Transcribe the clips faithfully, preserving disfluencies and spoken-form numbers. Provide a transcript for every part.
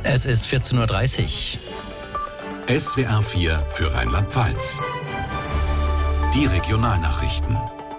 Es ist vierzehn Uhr dreißig. S W R vier für Rheinland-Pfalz. Die Regionalnachrichten.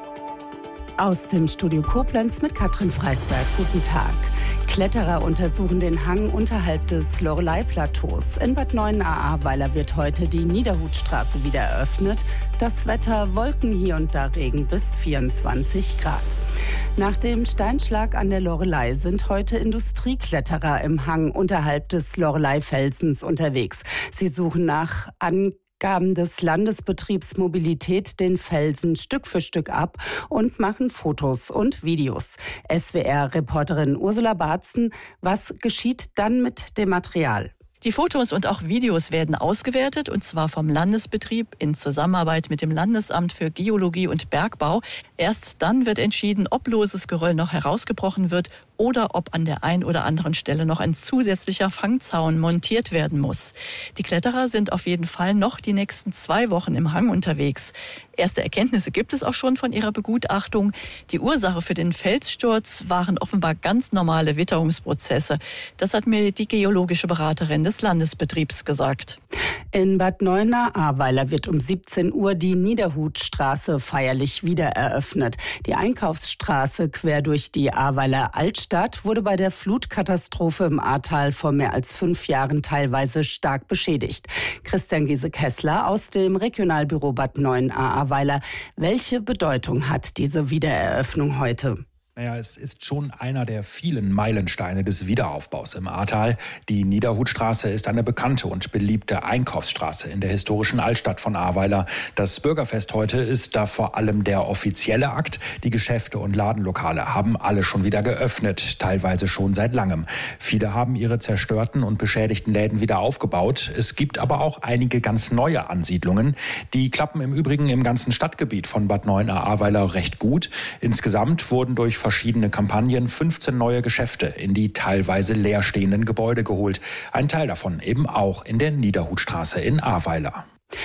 Aus dem Studio Koblenz mit Katrin Freisberg. Guten Tag. Kletterer untersuchen den Hang unterhalb des Loreley-Plateaus. In Bad Neuenahr-Ahrweiler wird heute die Niederhutstraße wieder eröffnet. Das Wetter: Wolken, hier und da Regen bis vierundzwanzig Grad. Nach dem Steinschlag an der Loreley sind heute Industriekletterer im Hang unterhalb des Loreley-Felsens unterwegs. Sie suchen nach Angaben des Landesbetriebs Mobilität den Felsen Stück für Stück ab und machen Fotos und Videos. S W R-Reporterin Ursula Barzen, was geschieht dann mit dem Material? Die Fotos und auch Videos werden ausgewertet, und zwar vom Landesbetrieb in Zusammenarbeit mit dem Landesamt für Geologie und Bergbau. Erst dann wird entschieden, ob loses Geröll noch herausgebrochen wird oder ob an der einen oder anderen Stelle noch ein zusätzlicher Fangzaun montiert werden muss. Die Kletterer sind auf jeden Fall noch die nächsten zwei Wochen im Hang unterwegs. Erste Erkenntnisse gibt es auch schon von ihrer Begutachtung. Die Ursache für den Felssturz waren offenbar ganz normale Witterungsprozesse. Das hat mir die geologische Beraterin des Landesbetriebs gesagt. In Bad Neuenahr-Ahrweiler wird um siebzehn Uhr die Niederhutstraße feierlich wieder eröffnet. Die Einkaufsstraße quer durch die Ahrweiler Altstadt wurde bei der Flutkatastrophe im Ahrtal vor mehr als fünf Jahren teilweise stark beschädigt. Christian Giese-Kessler aus dem Regionalbüro Bad Neuenahr-Ahrweiler. Welche Bedeutung hat diese Wiedereröffnung heute? Naja, es ist schon einer der vielen Meilensteine des Wiederaufbaus im Ahrtal. Die Niederhutstraße ist eine bekannte und beliebte Einkaufsstraße in der historischen Altstadt von Ahrweiler. Das Bürgerfest heute ist da vor allem der offizielle Akt. Die Geschäfte und Ladenlokale haben alle schon wieder geöffnet, teilweise schon seit langem. Viele haben ihre zerstörten und beschädigten Läden wieder aufgebaut. Es gibt aber auch einige ganz neue Ansiedlungen. Die klappen im Übrigen im ganzen Stadtgebiet von Bad Neuenahr-Ahrweiler recht gut. Insgesamt wurden durch verschiedene Kampagnen fünfzehn neue Geschäfte in die teilweise leerstehenden Gebäude geholt. Ein Teil davon eben auch in der Niederhutstraße in Ahrweiler.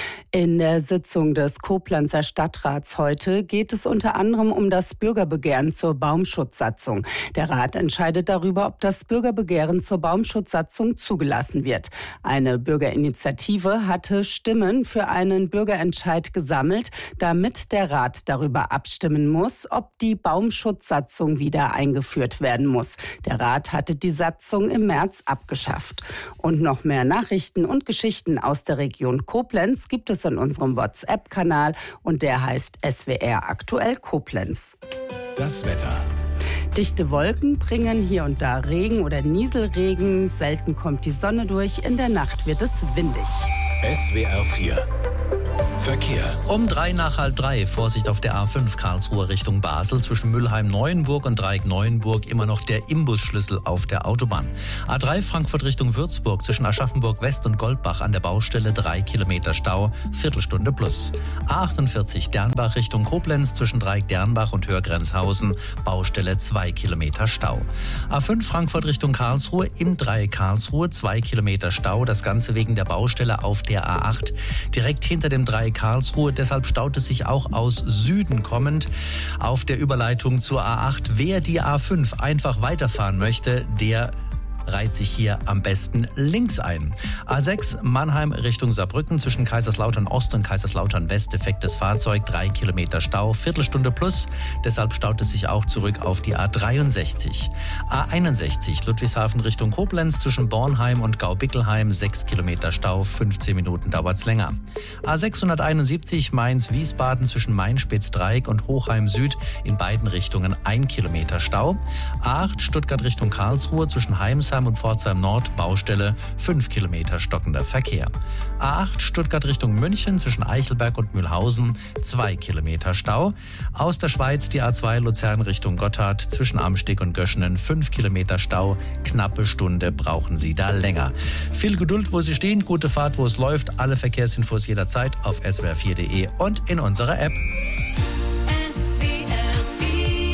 In der Sitzung des Koblenzer Stadtrats heute geht es unter anderem um das Bürgerbegehren zur Baumschutzsatzung. Der Rat entscheidet darüber, ob das Bürgerbegehren zur Baumschutzsatzung zugelassen wird. Eine Bürgerinitiative hatte Stimmen für einen Bürgerentscheid gesammelt, damit der Rat darüber abstimmen muss, ob die Baumschutzsatzung wieder eingeführt werden muss. Der Rat hatte die Satzung im März abgeschafft. Und noch mehr Nachrichten und Geschichten aus der Region Koblenz gibt es in unserem WhatsApp-Kanal, und der heißt S W R Aktuell Koblenz. Das Wetter. Dichte Wolken bringen hier und da Regen oder Nieselregen. Selten kommt die Sonne durch. In der Nacht wird es windig. S W R vier. Verkehr. Um drei nach halb drei, Vorsicht auf der A fünf Karlsruhe Richtung Basel, zwischen Mülheim-Neuenburg und Dreieck-Neuenburg immer noch der Imbusschlüssel auf der Autobahn. A drei Frankfurt Richtung Würzburg, zwischen Aschaffenburg West und Goldbach an der Baustelle drei Kilometer Stau, Viertelstunde plus. A achtundvierzig Dernbach Richtung Koblenz, zwischen Dreieck-Dernbach und Hörgrenzhausen, Baustelle zwei Kilometer Stau. A fünf Frankfurt Richtung Karlsruhe, im Dreieck Karlsruhe zwei Kilometer Stau, das Ganze wegen der Baustelle auf der A acht, direkt hinter dem Dreieck Karlsruhe, deshalb staut es sich auch aus Süden kommend auf der Überleitung zur A acht. Wer die A fünf einfach weiterfahren möchte, der reiht sich hier am besten links ein. A sechs Mannheim Richtung Saarbrücken, zwischen Kaiserslautern Ost und Kaiserslautern West defektes Fahrzeug, drei Kilometer Stau, Viertelstunde plus. Deshalb staut es sich auch zurück auf die A dreiundsechzig. A einundsechzig Ludwigshafen Richtung Koblenz, zwischen Bornheim und Gaubickelheim, sechs Kilometer Stau, fünfzehn Minuten dauert's länger. A sechshunderteinundsiebzig Mainz-Wiesbaden, zwischen Main-Spitz-Dreieck und Hochheim Süd, in beiden Richtungen ein Kilometer Stau. A acht Stuttgart Richtung Karlsruhe, zwischen Heimsheim und Pforzheim Nord, Baustelle, fünf Kilometer stockender Verkehr. A acht Stuttgart Richtung München, zwischen Eichelberg und Mühlhausen, zwei Kilometer Stau. Aus der Schweiz die A zwei Luzern Richtung Gotthard, zwischen Amsteg und Göschenen, fünf Kilometer Stau. Knappe Stunde brauchen Sie da länger. Viel Geduld, wo Sie stehen, gute Fahrt, wo es läuft. Alle Verkehrsinfos jederzeit auf S W R vier punkt de und in unserer App.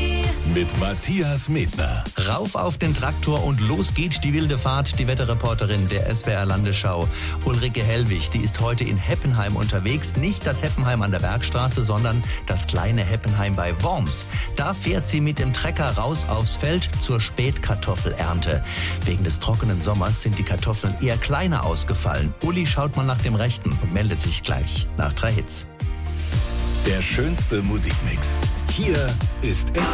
mit Matthias Medner. Rauf auf den Traktor und los geht die wilde Fahrt. Die Wetterreporterin der S W R Landesschau, Ulrike Hellwig, die ist heute in Heppenheim unterwegs. Nicht das Heppenheim an der Bergstraße, sondern das kleine Heppenheim bei Worms. Da fährt sie mit dem Trecker raus aufs Feld zur Spätkartoffelernte. Wegen des trockenen Sommers sind die Kartoffeln eher kleiner ausgefallen. Uli schaut mal nach dem Rechten und meldet sich gleich nach drei Hits. Der schönste Musikmix. Hier ist S